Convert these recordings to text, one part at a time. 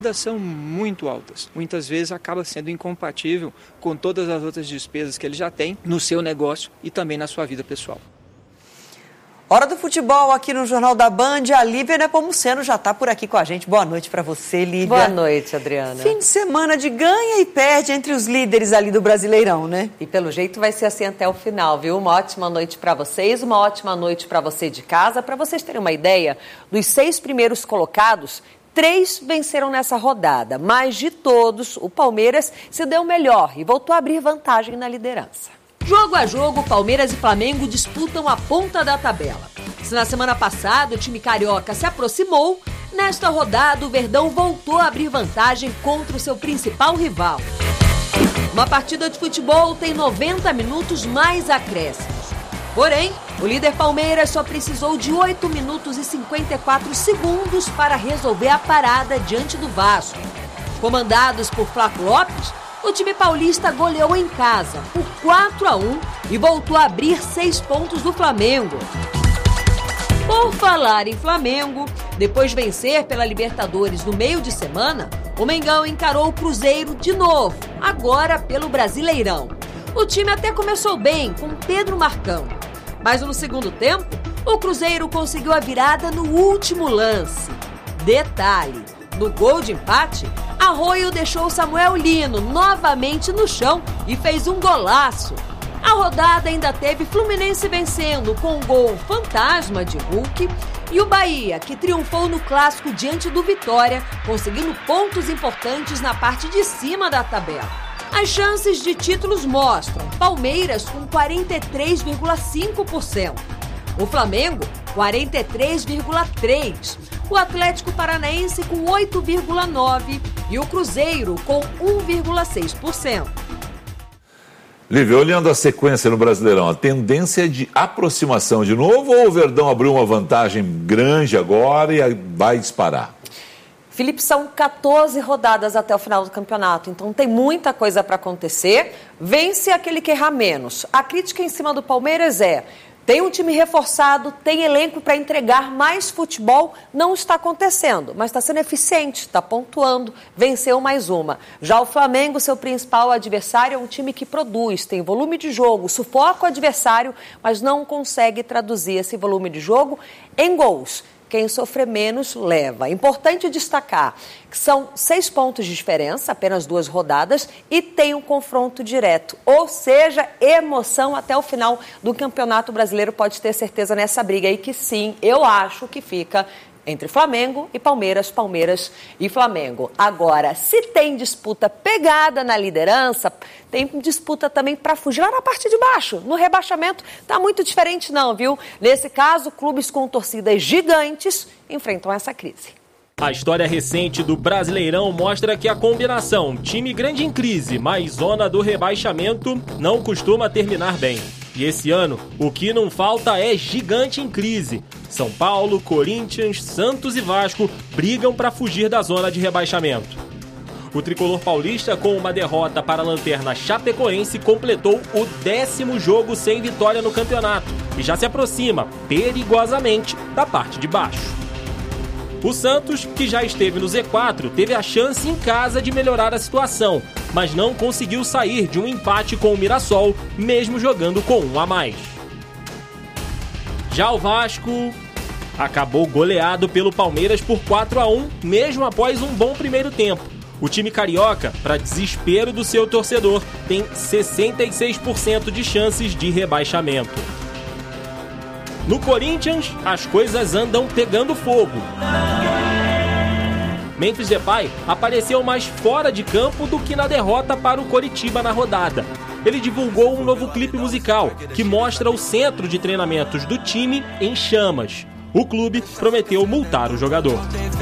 São muito altas. Muitas vezes acaba sendo incompatível com todas as outras despesas que ele já tem no seu negócio e também na sua vida pessoal. Hora do futebol aqui no Jornal da Band. A Lívia Nepomuceno já está por aqui com a gente. Boa noite para você, Lívia. Boa noite, Adriana. Fim de semana de ganha e perde entre os líderes ali do Brasileirão, né? E pelo jeito vai ser assim até o final, viu? Uma ótima noite para vocês, uma ótima noite para você de casa. Para vocês terem uma ideia, dos 6 primeiros colocados, 3 venceram nessa rodada. Mas de todos, o Palmeiras se deu melhor e voltou a abrir vantagem na liderança. Jogo a jogo, Palmeiras e Flamengo disputam a ponta da tabela. Se na semana passada o time carioca se aproximou, nesta rodada o Verdão voltou a abrir vantagem contra o seu principal rival. Uma partida de futebol tem 90 minutos mais acréscimos. Porém, o líder Palmeiras só precisou de 8 minutos e 54 segundos para resolver a parada diante do Vasco. Comandados por Flaco Lopes, o time paulista goleou em casa por 4-1 e voltou a abrir 6 pontos do Flamengo. Por falar em Flamengo, depois de vencer pela Libertadores no meio de semana, o Mengão encarou o Cruzeiro de novo, agora pelo Brasileirão. O time até começou bem, com Pedro marcando. Mas no segundo tempo, o Cruzeiro conseguiu a virada no último lance. Detalhe, no gol de empate, Arroio deixou Samuel Lino novamente no chão e fez um golaço. A rodada ainda teve Fluminense vencendo com um gol fantasma de Hulk e o Bahia, que triunfou no clássico diante do Vitória, conseguindo pontos importantes na parte de cima da tabela. As chances de títulos mostram Palmeiras com 43,5%, o Flamengo 43,3%, o Atlético Paranaense com 8,9% e o Cruzeiro com 1,6%. Lívia, olhando a sequência no Brasileirão, a tendência é de aproximação de novo ou o Verdão abriu uma vantagem grande agora e vai disparar? Felipe, são 14 rodadas até o final do campeonato, então tem muita coisa para acontecer. Vence aquele que errar menos. A crítica em cima do Palmeiras é: tem um time reforçado, tem elenco para entregar mais futebol, não está acontecendo, mas está sendo eficiente, está pontuando, venceu mais uma. Já o Flamengo, seu principal adversário, é um time que produz, tem volume de jogo, sufoca o adversário, mas não consegue traduzir esse volume de jogo em gols. Quem sofrer menos, leva. Importante destacar que são 6 pontos de diferença, apenas 2 rodadas, e tem um confronto direto. Ou seja, emoção até o final do Campeonato Brasileiro, pode ter certeza nessa briga aí que sim, eu acho que fica entre Flamengo e Palmeiras, Palmeiras e Flamengo. Agora, se tem disputa pegada na liderança, tem disputa também para fugir lá na parte de baixo. No rebaixamento, tá muito diferente não, viu? Nesse caso, clubes com torcidas gigantes enfrentam essa crise. A história recente do Brasileirão mostra que a combinação time grande em crise mais zona do rebaixamento não costuma terminar bem. E esse ano, o que não falta é gigante em crise. São Paulo, Corinthians, Santos e Vasco brigam para fugir da zona de rebaixamento. O tricolor paulista, com uma derrota para a lanterna chapecoense, completou o 10º jogo sem vitória no campeonato e já se aproxima, perigosamente, da parte de baixo. O Santos, que já esteve no Z4, teve a chance em casa de melhorar a situação, mas não conseguiu sair de um empate com o Mirassol, mesmo jogando com 1 a mais. Já o Vasco acabou goleado pelo Palmeiras por 4-1, mesmo após um bom primeiro tempo. O time carioca, para desespero do seu torcedor, tem 66% de chances de rebaixamento. No Corinthians, as coisas andam pegando fogo. Memphis Depay apareceu mais fora de campo do que na derrota para o Coritiba na rodada. Ele divulgou um novo clipe musical que mostra o centro de treinamentos do time em chamas. O clube prometeu multar o jogador.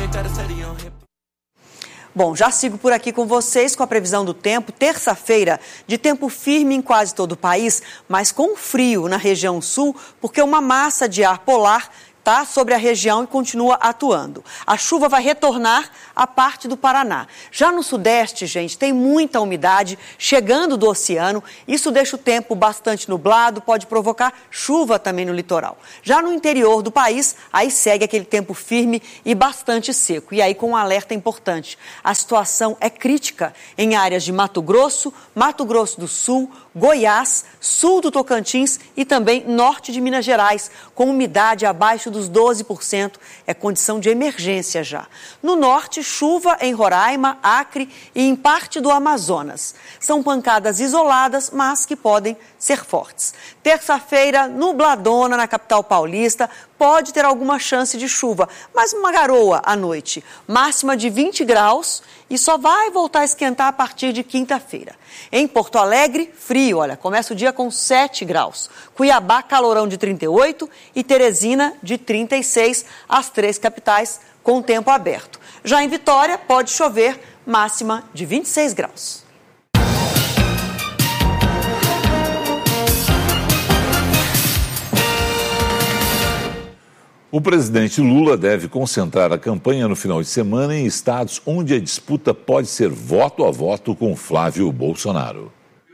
Bom, já sigo por aqui com vocês com a previsão do tempo. Terça-feira, de tempo firme em quase todo o país, mas com frio na região sul, porque uma massa de ar polar está sobre a região e continua atuando. A chuva vai retornar à parte do Paraná. Já no sudeste, gente, tem muita umidade chegando do oceano. Isso deixa o tempo bastante nublado, pode provocar chuva também no litoral. Já no interior do país, aí segue aquele tempo firme e bastante seco. E aí com um alerta importante. A situação é crítica em áreas de Mato Grosso do Sul, Goiás, sul do Tocantins e também norte de Minas Gerais, com umidade abaixo dos 12%, é condição de emergência já. No norte, chuva em Roraima, Acre e em parte do Amazonas. São pancadas isoladas, mas que podem ser fortes. Terça-feira, nubladona na capital paulista, pode ter alguma chance de chuva, mas uma garoa à noite. Máxima de 20 graus e só vai voltar a esquentar a partir de quinta-feira. Em Porto Alegre, frio, olha, começa o dia com 7 graus. Cuiabá, calorão de 38 e Teresina de 36, as 3 capitais com tempo aberto. Já em Vitória, pode chover, máxima de 26 graus. O presidente Lula deve concentrar a campanha no final de semana em estados onde a disputa pode ser voto a voto com Flávio Bolsonaro.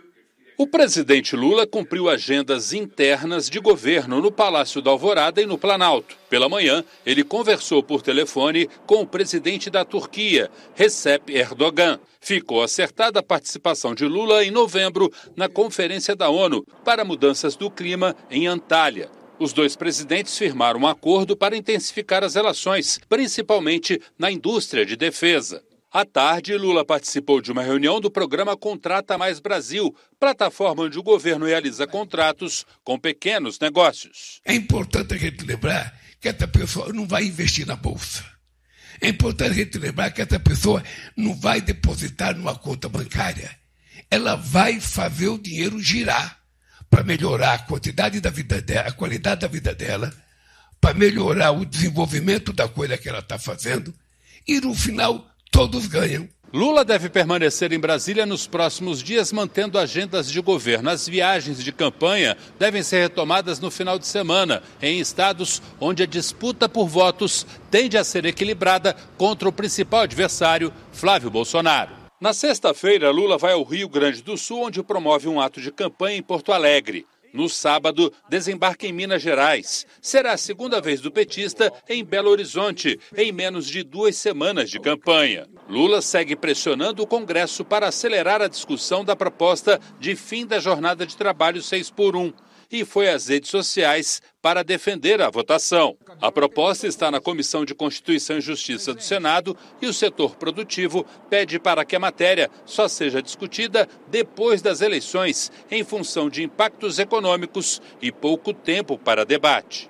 O presidente Lula cumpriu agendas internas de governo no Palácio da Alvorada e no Planalto. Pela manhã, ele conversou por telefone com o presidente da Turquia, Recep Erdogan. Ficou acertada a participação de Lula em novembro na Conferência da ONU para Mudanças do Clima em Antália. Os dois presidentes firmaram um acordo para intensificar as relações, principalmente na indústria de defesa. À tarde, Lula participou de uma reunião do programa Contrata Mais Brasil, plataforma onde o governo realiza contratos com pequenos negócios. É importante a gente lembrar que essa pessoa não vai investir na Bolsa. É importante a gente lembrar que essa pessoa não vai depositar numa conta bancária. Ela vai fazer o dinheiro girar para melhorar a quantidade da vida dela, a qualidade da vida dela, para melhorar o desenvolvimento da coisa que ela está fazendo e, no final, todos ganham. Lula deve permanecer em Brasília nos próximos dias, mantendo agendas de governo. As viagens de campanha devem ser retomadas no final de semana, em estados onde a disputa por votos tende a ser equilibrada contra o principal adversário, Flávio Bolsonaro. Na sexta-feira, Lula vai ao Rio Grande do Sul, onde promove um ato de campanha em Porto Alegre. No sábado, desembarca em Minas Gerais. Será a segunda vez do petista em Belo Horizonte, em menos de 2 semanas de campanha. Lula segue pressionando o Congresso para acelerar a discussão da proposta de fim da jornada de trabalho 6x1. E foi às redes sociais para defender a votação. A proposta está na Comissão de Constituição e Justiça do Senado e o setor produtivo pede para que a matéria só seja discutida depois das eleições, em função de impactos econômicos e pouco tempo para debate.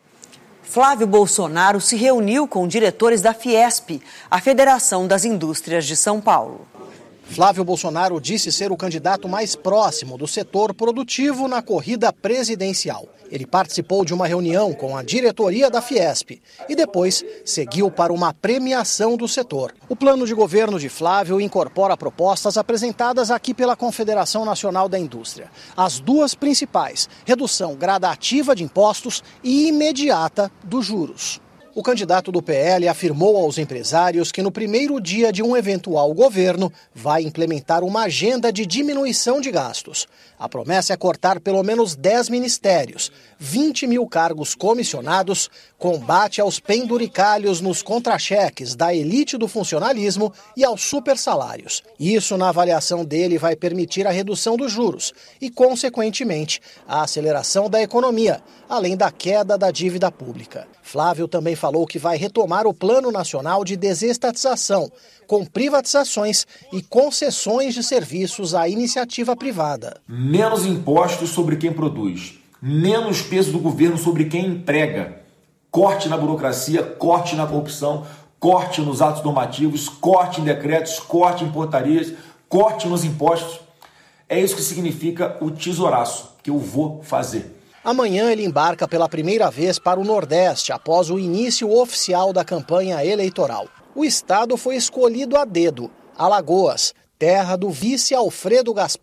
Flávio Bolsonaro se reuniu com diretores da Fiesp, a Federação das Indústrias de São Paulo. Flávio Bolsonaro disse ser o candidato mais próximo do setor produtivo na corrida presidencial. Ele participou de uma reunião com a diretoria da Fiesp e depois seguiu para uma premiação do setor. O plano de governo de Flávio incorpora propostas apresentadas aqui pela Confederação Nacional da Indústria. As duas principais: redução gradativa de impostos e imediata dos juros. O candidato do PL afirmou aos empresários que no primeiro dia de um eventual governo vai implementar uma agenda de diminuição de gastos. A promessa é cortar pelo menos 10 ministérios, 20 mil cargos comissionados, combate aos penduricalhos nos contra-cheques da elite do funcionalismo e aos supersalários. Isso, na avaliação dele, vai permitir a redução dos juros e, consequentemente, a aceleração da economia, além da queda da dívida pública. Flávio também falou que vai retomar o Plano Nacional de Desestatização, com privatizações e concessões de serviços à iniciativa privada. Menos impostos sobre quem produz, menos peso do governo sobre quem emprega, corte na burocracia, corte na corrupção, corte nos atos normativos, corte em decretos, corte em portarias, corte nos impostos. É isso que significa o tesouraço que eu vou fazer. Amanhã ele embarca pela primeira vez para o Nordeste, após o início oficial da campanha eleitoral. O estado foi escolhido a dedo, Alagoas, terra do vice Alfredo Gaspar.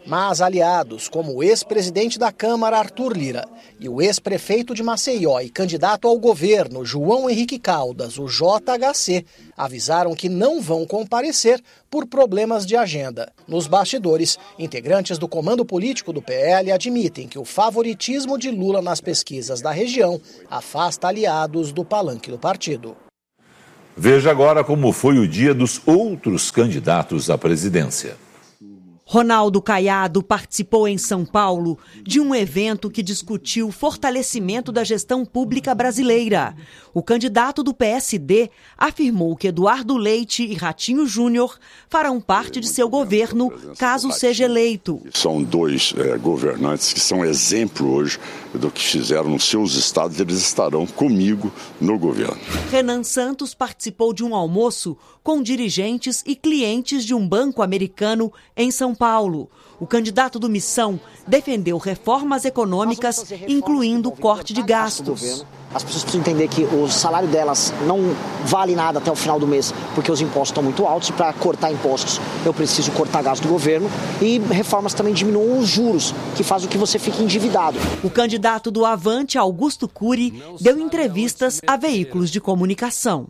Mas aliados, como o ex-presidente da Câmara, Arthur Lira, e o ex-prefeito de Maceió e candidato ao governo, João Henrique Caldas, o JHC, avisaram que não vão comparecer por problemas de agenda. Nos bastidores, integrantes do comando político do PL admitem que o favoritismo de Lula nas pesquisas da região afasta aliados do palanque do partido. Veja agora como foi o dia dos outros candidatos à presidência. Ronaldo Caiado participou em São Paulo de um evento que discutiu o fortalecimento da gestão pública brasileira. O candidato do PSD afirmou que Eduardo Leite e Ratinho Júnior farão parte de seu governo caso seja eleito. São dois governantes que são exemplo hoje do que fizeram nos seus estados, eles estarão comigo no governo. Renan Santos participou de um almoço com dirigentes e clientes de um banco americano em São Paulo. O candidato do Missão defendeu reformas econômicas, incluindo o corte de gastos. As pessoas precisam entender que o salário delas não vale nada até o final do mês, porque os impostos estão muito altos, e para cortar impostos eu preciso cortar gasto do governo, e reformas também diminuam os juros, que faz com que você fique endividado. O candidato do Avante, Augusto Cury, deu entrevistas a veículos de comunicação.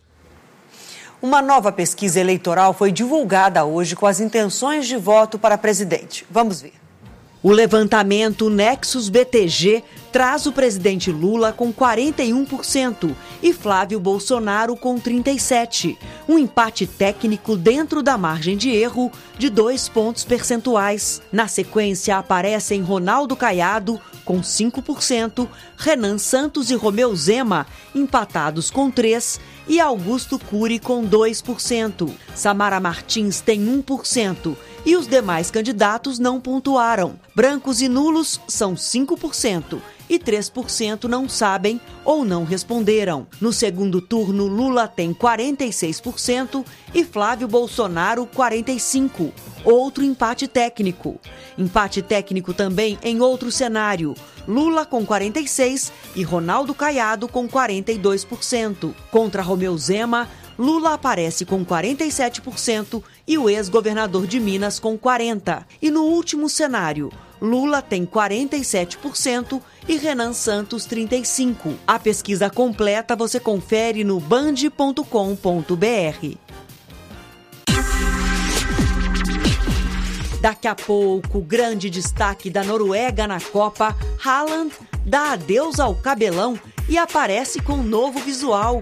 Uma nova pesquisa eleitoral foi divulgada hoje com as intenções de voto para presidente. Vamos ver. O levantamento Nexus BTG traz o presidente Lula com 41% e Flávio Bolsonaro com 37%. Um empate técnico dentro da margem de erro de 2 pontos percentuais. Na sequência aparecem Ronaldo Caiado com 5%, Renan Santos e Romeu Zema empatados com 3% e Augusto Cury com 2%. Samara Martins tem 1%. E os demais candidatos não pontuaram. Brancos e nulos são 5% e 3% não sabem ou não responderam. No segundo turno, Lula tem 46% e Flávio Bolsonaro 45%. Outro empate técnico. Empate técnico também em outro cenário. Lula com 46% e Ronaldo Caiado com 42%. Contra Romeu Zema, Lula aparece com 47% e o ex-governador de Minas com 40%. E no último cenário, Lula tem 47% e Renan Santos 35%. A pesquisa completa você confere no band.com.br. Daqui a pouco, grande destaque da Noruega na Copa, Haaland dá adeus ao cabelão e aparece com um novo visual.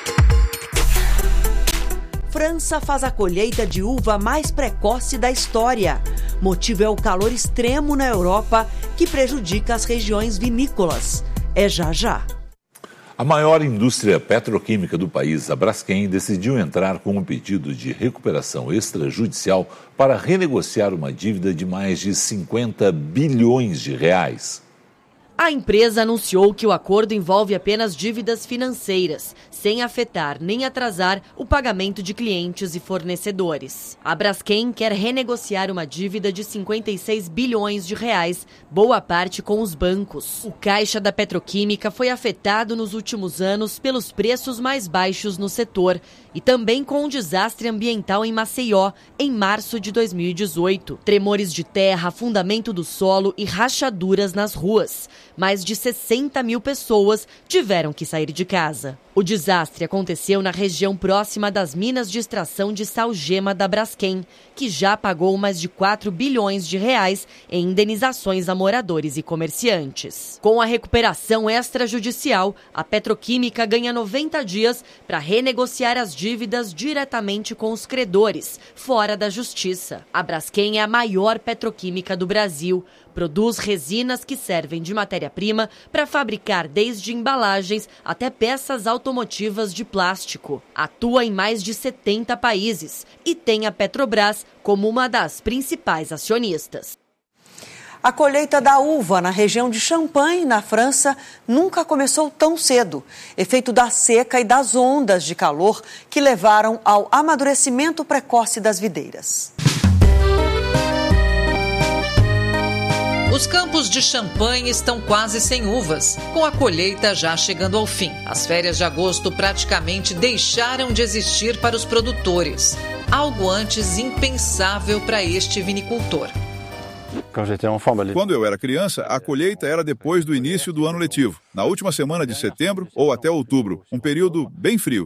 França faz a colheita de uva mais precoce da história. Motivo é o calor extremo na Europa que prejudica as regiões vinícolas. É já já. A maior indústria petroquímica do país, a Braskem, decidiu entrar com um pedido de recuperação extrajudicial para renegociar uma dívida de mais de 50 bilhões de reais. A empresa anunciou que o acordo envolve apenas dívidas financeiras, sem afetar nem atrasar o pagamento de clientes e fornecedores. A Braskem quer renegociar uma dívida de 56 bilhões de reais, boa parte com os bancos. O caixa da petroquímica foi afetado nos últimos anos pelos preços mais baixos no setor e também com um desastre ambiental em Maceió, em março de 2018. Tremores de terra, afundamento do solo e rachaduras nas ruas. Mais de 60 mil pessoas tiveram que sair de casa. O desastre aconteceu na região próxima das minas de extração de sal-gema da Braskem, que já pagou mais de 4 bilhões de reais em indenizações a moradores e comerciantes. Com a recuperação extrajudicial, a petroquímica ganha 90 dias para renegociar as dívidas diretamente com os credores, fora da justiça. A Braskem é a maior petroquímica do Brasil. Produz resinas que servem de matéria-prima para fabricar desde embalagens até peças automotivas de plástico. Atua em mais de 70 países e tem a Petrobras como uma das principais acionistas. A colheita da uva na região de Champagne, na França, nunca começou tão cedo. Efeito da seca e das ondas de calor que levaram ao amadurecimento precoce das videiras. Os campos de Champagne estão quase sem uvas, com a colheita já chegando ao fim. As férias de agosto praticamente deixaram de existir para os produtores, algo antes impensável para este vinicultor. Quando eu era criança, a colheita era depois do início do ano letivo, na última semana de setembro ou até outubro, um período bem frio.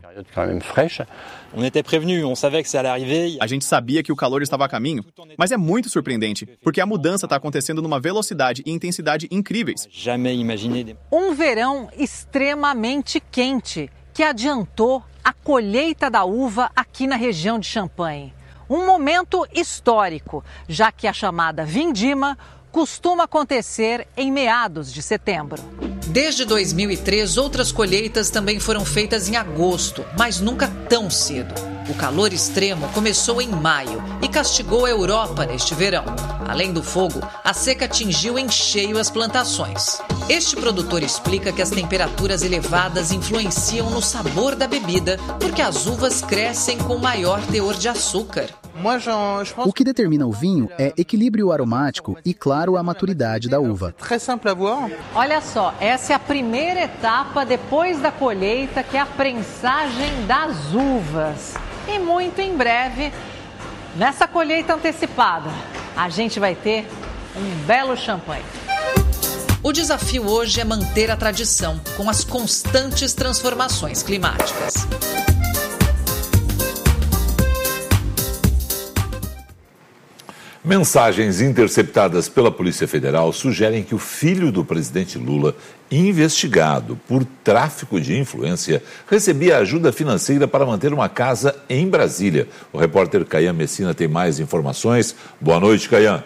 A gente sabia que o calor estava a caminho, mas é muito surpreendente, porque a mudança está acontecendo numa velocidade e intensidade incríveis. Um verão extremamente quente que adiantou a colheita da uva aqui na região de Champagne. Um momento histórico, já que a chamada vindima costuma acontecer em meados de setembro. Desde 2003, outras colheitas também foram feitas em agosto, mas nunca tão cedo. O calor extremo começou em maio e castigou a Europa neste verão. Além do fogo, a seca atingiu em cheio as plantações. Este produtor explica que as temperaturas elevadas influenciam no sabor da bebida, porque as uvas crescem com maior teor de açúcar. O que determina o vinho é equilíbrio aromático e, claro, a maturidade da uva. Olha só, essa é a primeira etapa depois da colheita, que é a prensagem das uvas. E muito em breve, nessa colheita antecipada, a gente vai ter um belo champanhe. O desafio hoje é manter a tradição com as constantes transformações climáticas. Mensagens interceptadas pela Polícia Federal sugerem que o filho do presidente Lula, investigado por tráfico de influência, recebia ajuda financeira para manter uma casa em Brasília. O repórter Caian Messina tem mais informações. Boa noite, Caian.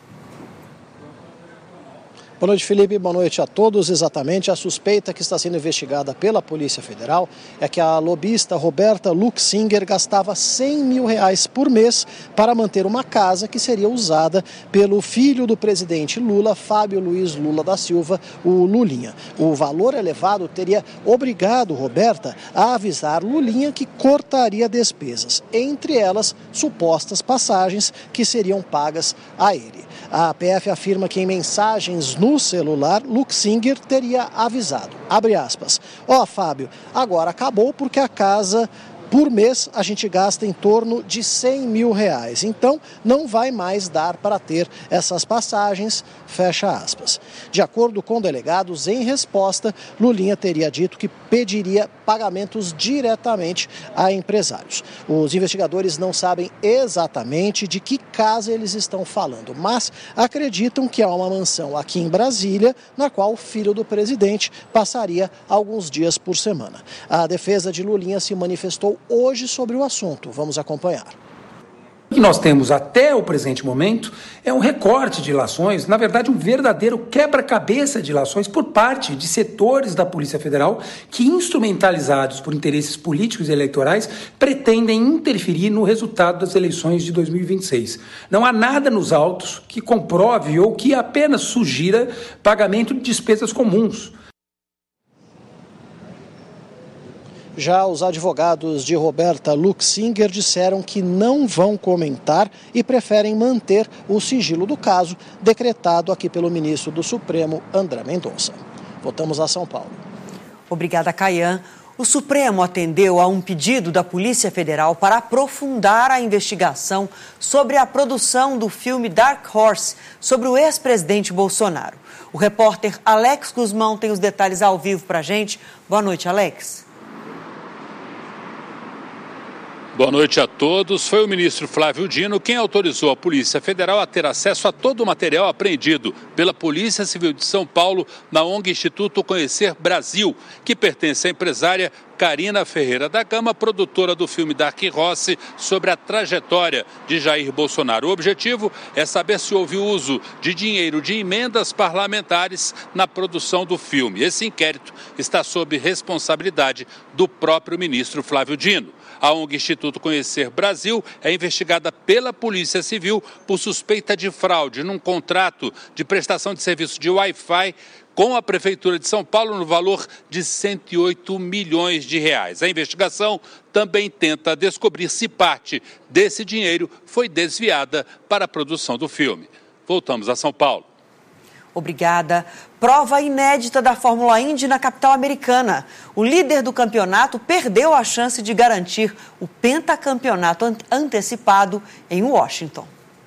Boa noite, Felipe. Boa noite a todos. Exatamente, a suspeita que está sendo investigada pela Polícia Federal é que a lobista Roberta Luxinger gastava R$100 mil por mês para manter uma casa que seria usada pelo filho do presidente Lula, Fábio Luiz Lula da Silva, o Lulinha. O valor elevado teria obrigado Roberta a avisar Lulinha que cortaria despesas, entre elas supostas passagens que seriam pagas a ele. A PF afirma que em mensagens no celular, Luxinger teria avisado, abre aspas, Fábio, agora acabou porque a casa, por mês, a gente gasta em torno de R$100 mil, então não vai mais dar para ter essas passagens, fecha aspas. De acordo com delegados, em resposta, Lulinha teria dito que pediria pagamentos diretamente a empresários. Os investigadores não sabem exatamente de que casa eles estão falando, mas acreditam que há uma mansão aqui em Brasília, na qual o filho do presidente passaria alguns dias por semana. A defesa de Lulinha se manifestou hoje sobre o assunto. Vamos acompanhar. O que nós temos até o presente momento é um recorte de ilações, na verdade um verdadeiro quebra-cabeça de ilações por parte de setores da Polícia Federal que, instrumentalizados por interesses políticos e eleitorais, pretendem interferir no resultado das eleições de 2026. Não há nada nos autos que comprove ou que apenas sugira pagamento de despesas comuns. Já os advogados de Roberta Luxinger disseram que não vão comentar e preferem manter o sigilo do caso, decretado aqui pelo ministro do Supremo, André Mendonça. Voltamos a São Paulo. Obrigada, Caian. O Supremo atendeu a um pedido da Polícia Federal para aprofundar a investigação sobre a produção do filme Dark Horse sobre o ex-presidente Bolsonaro. O repórter Alex Guzmão tem os detalhes ao vivo para a gente. Boa noite, Alex. Boa noite a todos. Foi o ministro Flávio Dino quem autorizou a Polícia Federal a ter acesso a todo o material apreendido pela Polícia Civil de São Paulo na ONG Instituto Conhecer Brasil, que pertence à empresária Karina Ferreira da Gama, produtora do filme Dark Horse sobre a trajetória de Jair Bolsonaro. O objetivo é saber se houve uso de dinheiro de emendas parlamentares na produção do filme. Esse inquérito está sob responsabilidade do próprio ministro Flávio Dino. A ONG Instituto Conhecer Brasil é investigada pela Polícia Civil por suspeita de fraude num contrato de prestação de serviço de Wi-Fi com a Prefeitura de São Paulo no valor de R$108 milhões. A investigação também tenta descobrir se parte desse dinheiro foi desviada para a produção do filme. Voltamos a São Paulo. Obrigada. Prova inédita da Fórmula Indy na capital americana. O líder do campeonato perdeu a chance de garantir o pentacampeonato antecipado em Washington.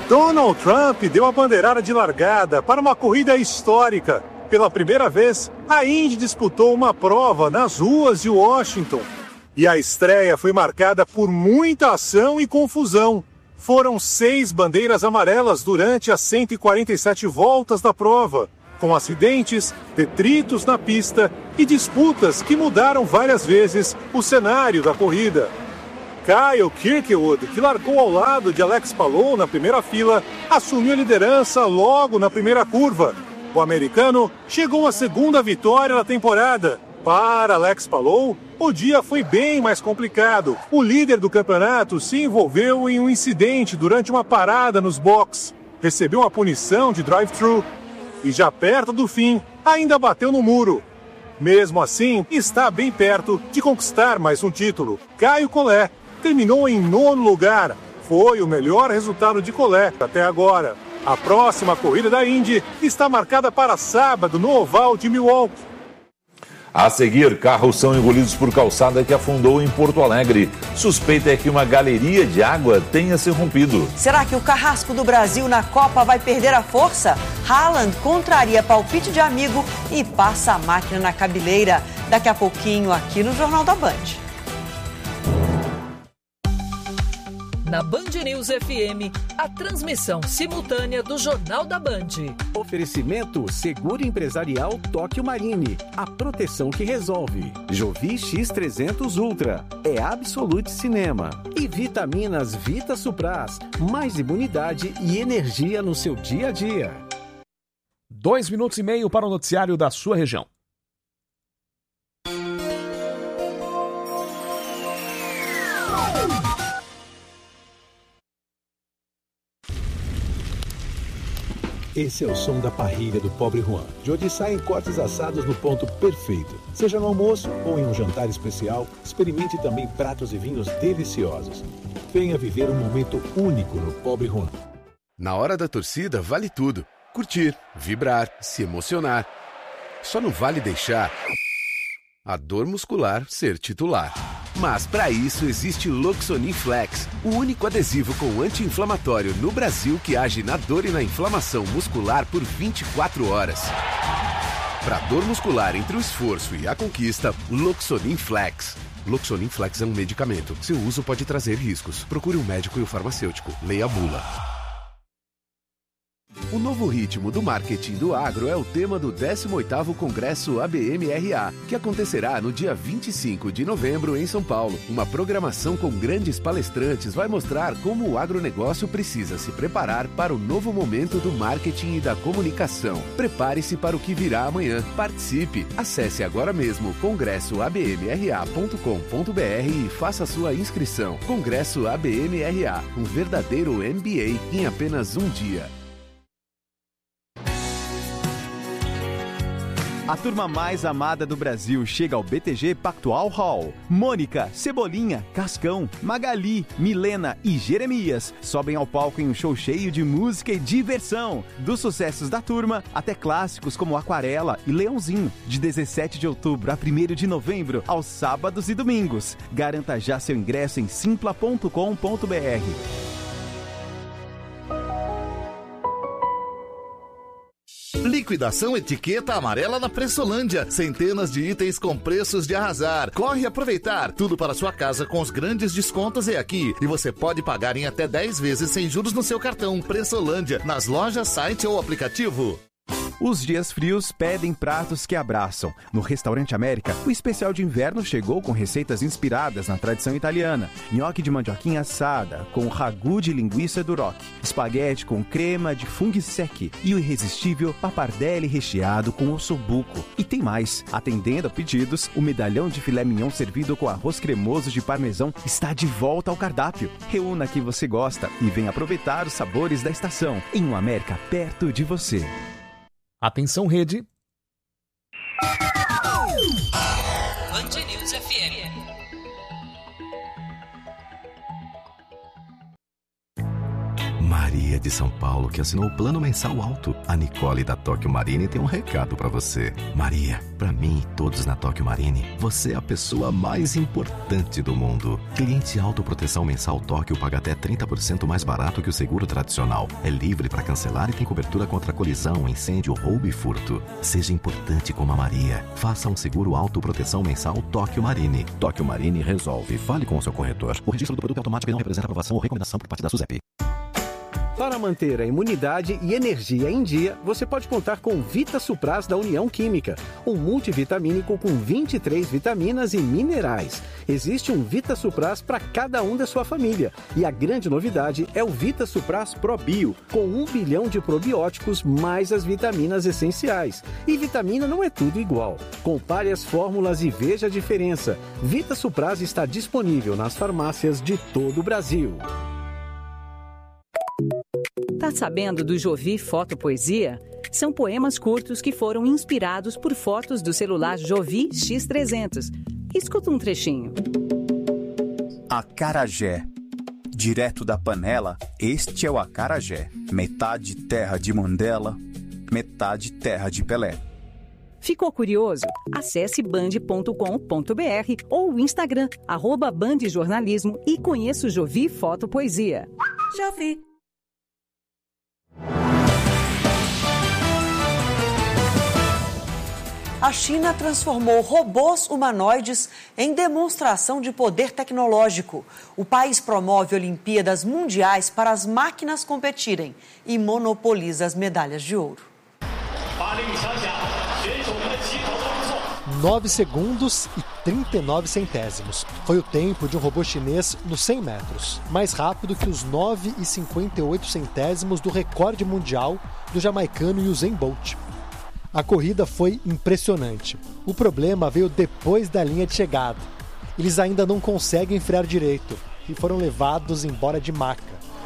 Donald Trump deu a bandeirada de largada para uma corrida histórica. Pela primeira vez, a Indy disputou uma prova nas ruas de Washington. E a estreia foi marcada por muita ação e confusão. Foram 6 bandeiras amarelas durante as 147 voltas da prova, com acidentes, detritos na pista e disputas que mudaram várias vezes o cenário da corrida. Kyle Kirkwood, que largou ao lado de Alex Palou na primeira fila, assumiu a liderança logo na primeira curva. O americano chegou à segunda vitória da temporada. Para Alex Palou, o dia foi bem mais complicado. O líder do campeonato se envolveu em um incidente durante uma parada nos boxes. Recebeu uma punição de drive-thru e já perto do fim, ainda bateu no muro. Mesmo assim, está bem perto de conquistar mais um título. Caio Collet terminou em 9º lugar. Foi o melhor resultado de Collet até agora. A próxima corrida da Indy está marcada para sábado no oval de Milwaukee. A seguir, carros são engolidos por calçada que afundou em Porto Alegre. Suspeita é que uma galeria de água tenha se rompido. Será que o carrasco do Brasil na Copa vai perder a força? Haaland contraria palpite de amigo e passa a máquina na cabeleira. Daqui a pouquinho aqui no Jornal da Band. Na Band News FM, a transmissão simultânea do Jornal da Band. Oferecimento Seguro Empresarial Tóquio Marine, a proteção que resolve. Jovi X300 Ultra, é Absolute Cinema. E Vitaminas Vita Supras, mais imunidade e energia no seu dia a dia. 2 minutos e meio para o noticiário da sua região. Esse é o som da parrilha do Pobre Juan, de onde saem cortes assados no ponto perfeito. Seja no almoço ou em um jantar especial, experimente também pratos e vinhos deliciosos. Venha viver um momento único no Pobre Juan. Na hora da torcida, vale tudo. Curtir, vibrar, se emocionar. Só não vale deixar a dor muscular ser titular. Mas para isso existe Loxonin Flex, o único adesivo com anti-inflamatório no Brasil que age na dor e na inflamação muscular por 24 horas. Para dor muscular entre o esforço e a conquista, Loxonin Flex. Loxonin Flex é um medicamento. Seu uso pode trazer riscos. Procure um médico e o farmacêutico. Leia a bula. O novo ritmo do marketing do agro é o tema do 18º Congresso ABM-RA, que acontecerá no dia 25 de novembro em São Paulo. Uma programação com grandes palestrantes vai mostrar como o agronegócio precisa se preparar para o novo momento do marketing e da comunicação. Prepare-se para o que virá amanhã. Participe! Acesse agora mesmo congressoabmra.com.br e faça sua inscrição. Congresso ABM-RA, um verdadeiro MBA em apenas um dia. A turma mais amada do Brasil chega ao BTG Pactual Hall. Mônica, Cebolinha, Cascão, Magali, Milena e Jeremias sobem ao palco em um show cheio de música e diversão. Dos sucessos da turma até clássicos como Aquarela e Leãozinho. De 17 de outubro a 1º de novembro, aos sábados e domingos. Garanta já seu ingresso em simpla.com.br. Liquidação Etiqueta Amarela na Pressolândia. Centenas de itens com preços de arrasar. Corre aproveitar. Tudo para sua casa com os grandes descontos é aqui. E você pode pagar em até 10 vezes sem juros no seu cartão. Pressolândia, nas lojas, site ou aplicativo. Os dias frios pedem pratos que abraçam. No Restaurante América, o especial de inverno chegou com receitas inspiradas na tradição italiana. Nhoque de mandioquinha assada, com ragu de linguiça duroc. Espaguete com crema de funghi secchi. E o irresistível pappardelle recheado com ossobuco. E tem mais. Atendendo a pedidos, o medalhão de filé mignon servido com arroz cremoso de parmesão está de volta ao cardápio. Reúna o que você gosta e venha aproveitar os sabores da estação. Em um América perto de você. Atenção, rede. Band News FM. Maria de São Paulo, que assinou o plano mensal alto. A Nicole da Tóquio Marine tem um recado pra você. Maria, pra mim e todos na Tóquio Marine, você é a pessoa mais importante do mundo. Cliente autoproteção mensal Tóquio paga até 30% mais barato que o seguro tradicional. É livre para cancelar e tem cobertura contra colisão, incêndio, roubo e furto. Seja importante como a Maria. Faça um seguro autoproteção mensal Tóquio Marine. Tóquio Marine resolve. Fale com o seu corretor. O registro do produto automático não representa aprovação ou recomendação por parte da SUSEP. Para manter a imunidade e energia em dia, você pode contar com Vita Supras da União Química, um multivitamínico com 23 vitaminas e minerais. Existe um Vita Supras para cada um da sua família. E a grande novidade é o Vita Supras ProBio, com 1 bilhão de probióticos mais as vitaminas essenciais. E vitamina não é tudo igual. Compare as fórmulas e veja a diferença. Vita Supras está disponível nas farmácias de todo o Brasil. Tá sabendo do Jovi Fotopoesia? São poemas curtos que foram inspirados por fotos do celular Jovi X300. Escuta um trechinho. Acarajé. Direto da panela, este é o acarajé. Metade terra de Mandela, metade terra de Pelé. Ficou curioso? Acesse band.com.br ou o Instagram, @bandjornalismo e conheça o Jovi Fotopoesia. Jovi. A China transformou robôs humanoides em demonstração de poder tecnológico. O país promove Olimpíadas Mundiais para as máquinas competirem e monopoliza as medalhas de ouro. 9 segundos e 39 centésimos. Foi o tempo de um robô chinês nos 100 metros, mais rápido que os 9 e 58 centésimos do recorde mundial do jamaicano Usain Bolt. A corrida foi impressionante. O problema veio depois da linha de chegada. Eles ainda não conseguem frear direito e foram levados embora de maca.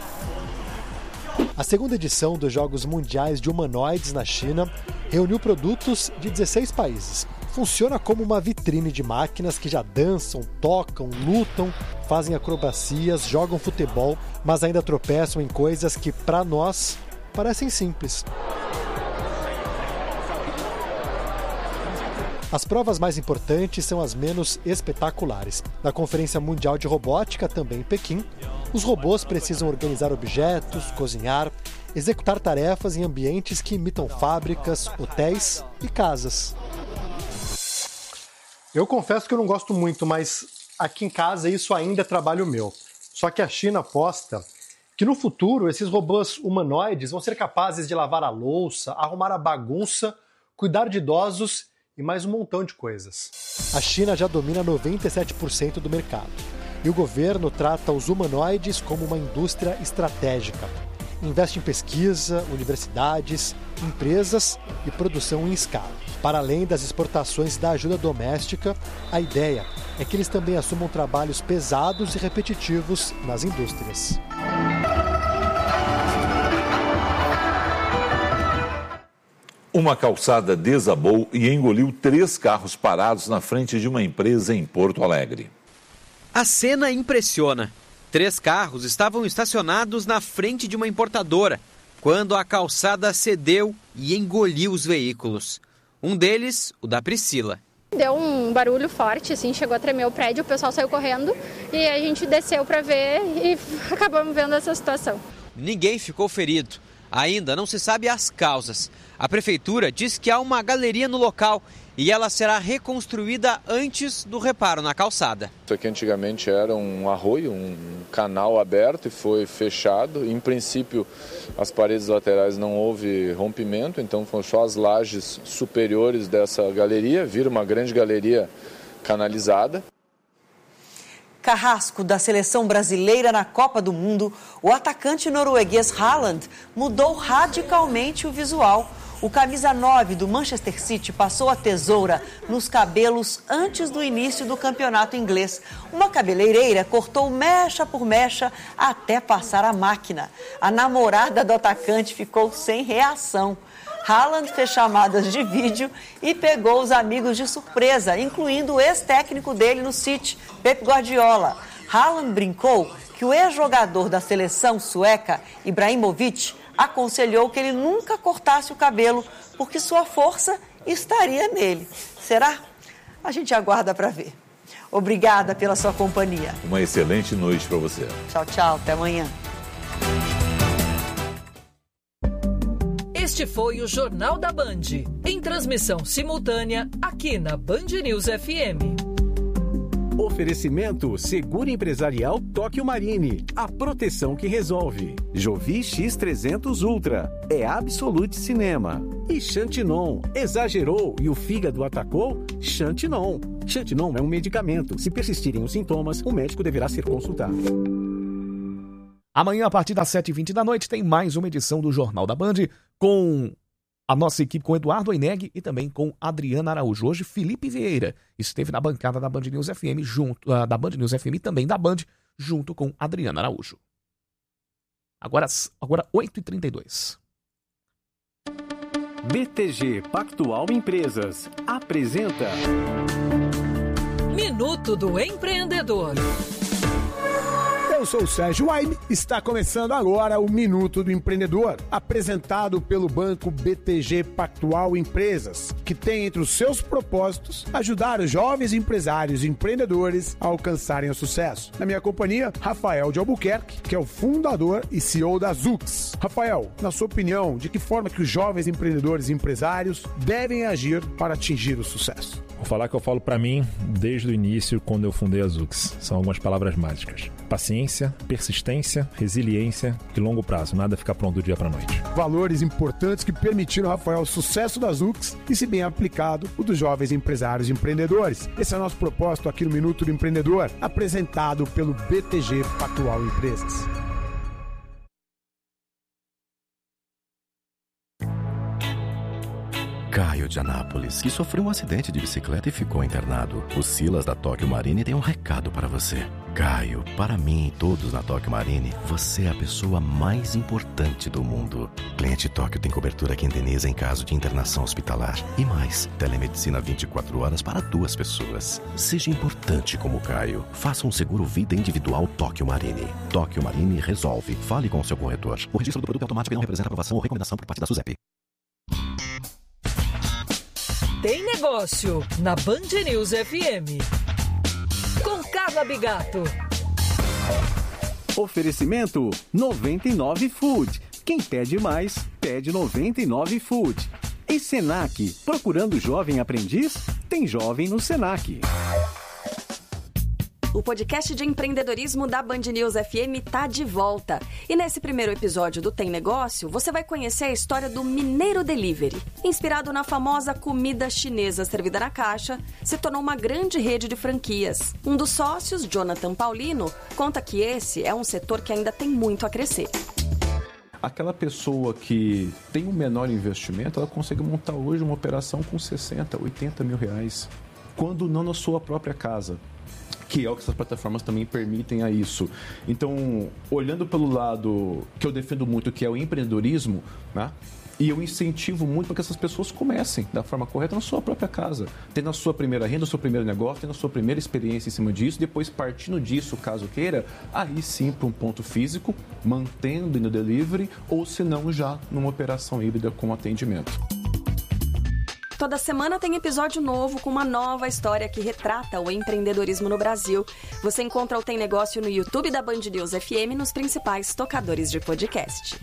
A segunda edição dos Jogos Mundiais de Humanoides na China reuniu produtos de 16 países. Funciona como uma vitrine de máquinas que já dançam, tocam, lutam, fazem acrobacias, jogam futebol, mas ainda tropeçam em coisas que, para nós, parecem simples. As provas mais importantes são as menos espetaculares. Na Conferência Mundial de Robótica, também em Pequim, os robôs precisam organizar objetos, cozinhar, executar tarefas em ambientes que imitam fábricas, hotéis e casas. Eu confesso que eu não gosto muito, mas aqui em casa isso ainda é trabalho meu. Só que a China aposta que no futuro esses robôs humanoides vão ser capazes de lavar a louça, arrumar a bagunça, cuidar de idosos e mais um montão de coisas. A China já domina 97% do mercado. E o governo trata os humanoides como uma indústria estratégica. Investe em pesquisa, universidades, empresas e produção em escala. Para além das exportações da ajuda doméstica, a ideia é que eles também assumam trabalhos pesados e repetitivos nas indústrias. Uma calçada desabou e engoliu 3 carros parados na frente de uma empresa em Porto Alegre. A cena impressiona. 3 carros estavam estacionados na frente de uma importadora, quando a calçada cedeu e engoliu os veículos. Um deles, o da Priscila. Deu um barulho forte, assim, chegou a tremer o prédio, o pessoal saiu correndo e a gente desceu para ver e acabamos vendo essa situação. Ninguém ficou ferido. Ainda não se sabe as causas. A prefeitura diz que há uma galeria no local e ela será reconstruída antes do reparo na calçada. Isso aqui antigamente era um arroio, um canal aberto e foi fechado. Em princípio, as paredes laterais não houve rompimento, então foram só as lajes superiores dessa galeria, vira uma grande galeria canalizada. Carrasco da seleção brasileira na Copa do Mundo, o atacante norueguês Haaland mudou radicalmente o visual. O camisa 9 do Manchester City passou a tesoura nos cabelos antes do início do campeonato inglês. Uma cabeleireira cortou mecha por mecha até passar a máquina. A namorada do atacante ficou sem reação. Haaland fez chamadas de vídeo e pegou os amigos de surpresa, incluindo o ex-técnico dele no City, Pep Guardiola. Haaland brincou que que o ex-jogador da seleção sueca, Ibrahimovic, aconselhou que ele nunca cortasse o cabelo, porque sua força estaria nele. Será? A gente aguarda para ver. Obrigada pela sua companhia. Uma excelente noite para você. Tchau, tchau. Até amanhã. Este foi o Jornal da Band, em transmissão simultânea aqui na Band News FM. Oferecimento Seguro Empresarial Tóquio Marine, a proteção que resolve. Jovi X300 Ultra, é Absolute Cinema. E Xantinon, exagerou e o fígado atacou? Xantinon. Xantinon é um medicamento. Se persistirem os sintomas, o médico deverá ser consultado. Amanhã, a partir das 7h20 da noite, tem mais uma edição do Jornal da Band com a nossa equipe, com Eduardo Oineg e também com Adriana Araújo. Hoje, Felipe Vieira esteve na bancada da Band News FM, da Band News FM e também da Band, junto com Adriana Araújo. Agora 8h32. BTG Pactual Empresas apresenta Minuto do Empreendedor. Eu sou o Sérgio Waime, está começando agora o Minuto do Empreendedor, apresentado pelo banco BTG Pactual Empresas, que tem entre os seus propósitos ajudar os jovens empresários e empreendedores a alcançarem o sucesso. Na minha companhia, Rafael de Albuquerque, que é o fundador e CEO da Zux. Rafael, na sua opinião, de que forma que os jovens empreendedores e empresários devem agir para atingir o sucesso? Vou falar que eu falo para mim desde o início, quando eu fundei a Zux. São algumas palavras mágicas. Paciência, persistência, resiliência e longo prazo. Nada fica pronto do dia para a noite. Valores importantes que permitiram, Rafael, o sucesso da Zux e, se bem aplicado, o dos jovens empresários e empreendedores. Esse é o nosso propósito aqui no Minuto do Empreendedor, apresentado pelo BTG Pactual Empresas. Caio de Anápolis, que sofreu um acidente de bicicleta e ficou internado. O Silas da Tóquio Marine tem um recado para você. Caio, para mim e todos na Tóquio Marine, você é a pessoa mais importante do mundo. Cliente Tóquio tem cobertura que indeniza em caso de internação hospitalar. E mais, telemedicina 24 horas para 2 pessoas. Seja importante como Caio. Faça um seguro vida individual Tóquio Marine. Tóquio Marine resolve. Fale com o seu corretor. O registro do produto é automático e não representa aprovação ou recomendação por parte da SUSEP. Tem negócio na Band News FM. Com Carla Bigato. Oferecimento 99 Food. Quem pede mais, pede 99 Food. E Senac, procurando jovem aprendiz? Tem jovem no Senac. O podcast de empreendedorismo da Band News FM tá de volta. E nesse primeiro episódio do Tem Negócio, você vai conhecer a história do Mineiro Delivery. Inspirado na famosa comida chinesa servida na caixa, se tornou uma grande rede de franquias. Um dos sócios, Jonathan Paulino, conta que esse é um setor que ainda tem muito a crescer. Aquela pessoa que tem um menor investimento, ela consegue montar hoje uma operação com 60, 80 mil reais, quando não na sua própria casa, que é o que essas plataformas também permitem a isso. Então, olhando pelo lado que eu defendo muito, que é o empreendedorismo, né? E eu incentivo muito para que essas pessoas comecem da forma correta na sua própria casa, tendo a sua primeira renda, o seu primeiro negócio, tendo a sua primeira experiência em cima disso, depois partindo disso, caso queira, aí sim para um ponto físico, mantendo no delivery, ou se não já numa operação híbrida com atendimento. Toda semana tem episódio novo com uma nova história que retrata o empreendedorismo no Brasil. Você encontra o Tem Negócio no YouTube da Band News FM nos principais tocadores de podcast.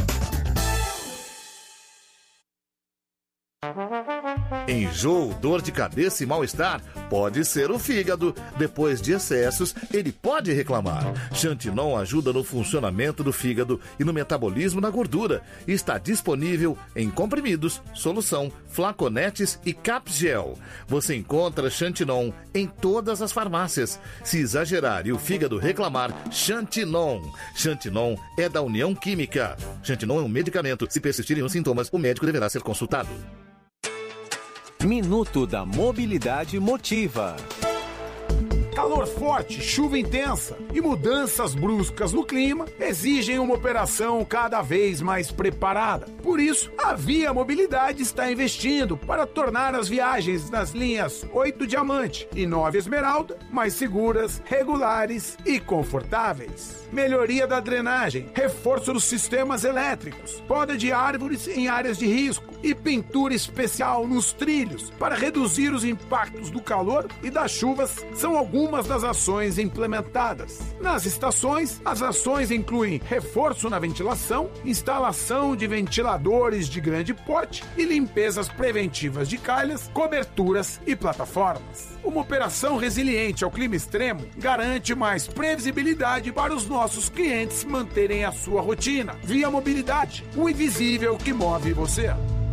Enjoo, dor de cabeça e mal-estar pode ser o fígado. Depois de excessos, ele pode reclamar. Xantinon ajuda no funcionamento do fígado e no metabolismo da gordura. Está disponível em comprimidos, solução, flaconetes e capgel. Você encontra Xantinon em todas as farmácias. Se exagerar e o fígado reclamar, Xantinon. Xantinon é da União Química. Xantinon é um medicamento. Se persistirem os sintomas, o médico deverá ser consultado. Minuto da Mobilidade Motiva. Calor forte, chuva intensa e mudanças bruscas no clima exigem uma operação cada vez mais preparada. Por isso, a Via Mobilidade está investindo para tornar as viagens nas linhas 8 Diamante e 9 Esmeralda mais seguras, regulares e confortáveis. Melhoria da drenagem, reforço dos sistemas elétricos, poda de árvores em áreas de risco e pintura especial nos trilhos para reduzir os impactos do calor e das chuvas são algumas das ações implementadas. Nas estações, as ações incluem reforço na ventilação, instalação de ventiladores de grande porte e limpezas preventivas de calhas, coberturas e plataformas. Uma operação resiliente ao clima extremo garante mais previsibilidade para os nossos clientes manterem a sua rotina. Via Mobilidade, o invisível que move você.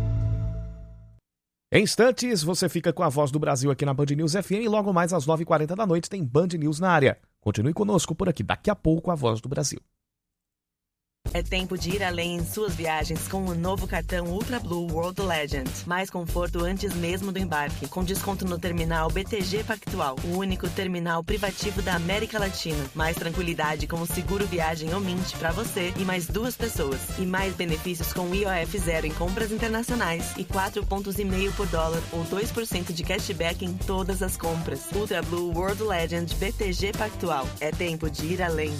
Em instantes, você fica com a Voz do Brasil aqui na Band News FM e logo mais às 9h40 da noite tem Band News na área. Continue conosco por aqui, daqui a pouco a Voz do Brasil. É tempo de ir além em suas viagens com o novo cartão Ultra Blue World Legend. Mais conforto antes mesmo do embarque, com desconto no terminal BTG Pactual, o único terminal privativo da América Latina. Mais tranquilidade com o seguro viagem Omint para você e mais 2 pessoas. E mais benefícios com IOF zero em compras internacionais e 4,5 pontos por dólar ou 2% de cashback em todas as compras. Ultra Blue World Legend BTG Pactual. É tempo de ir além.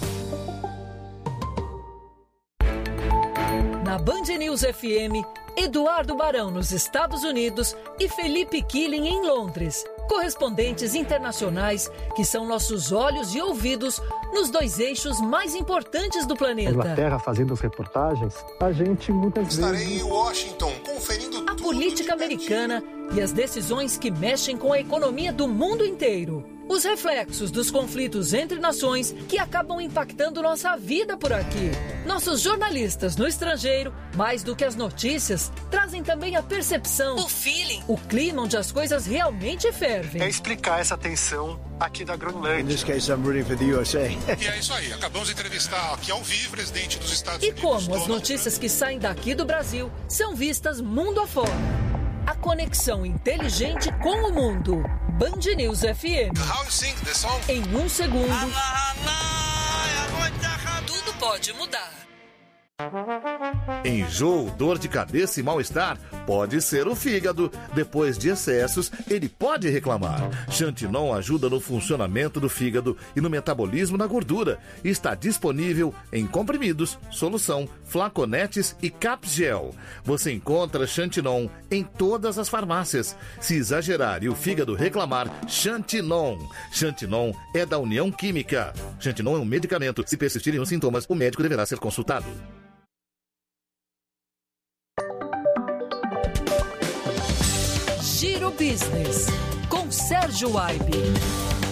Na Band News FM, Eduardo Barão nos Estados Unidos e Felipe Killing em Londres. Correspondentes internacionais que são nossos olhos e ouvidos nos 2 eixos mais importantes do planeta. Inglaterra fazendo as reportagens, a gente muitas vezes... Estarei em Washington conferindo a política americana e as decisões que mexem com a economia do mundo inteiro. Os reflexos dos conflitos entre nações que acabam impactando nossa vida por aqui. Nossos jornalistas no estrangeiro, mais do que as notícias, trazem também a percepção, o feeling, o clima onde as coisas realmente fervem. É explicar essa tensão aqui da Groenlândia. E é isso aí, acabamos de entrevistar aqui ao vivo o presidente dos Estados Unidos. E como as notícias que saem daqui do Brasil são vistas mundo afora. A conexão inteligente com o mundo. Band News FM. How you sing the song? Em 1 segundo, tudo pode mudar. Enjoo, dor de cabeça e mal-estar pode ser o fígado. Depois de excessos, ele pode reclamar. Xantinon ajuda no funcionamento do fígado e no metabolismo na gordura. Está disponível em comprimidos, solução, flaconetes e capgel. Você encontra Xantinon em todas as farmácias. Se exagerar e o fígado reclamar, Xantinon. Xantinon é da União Química. Xantinon é um medicamento. Se persistirem os sintomas, o médico deverá ser consultado. Giro Business, com Sérgio Waibe.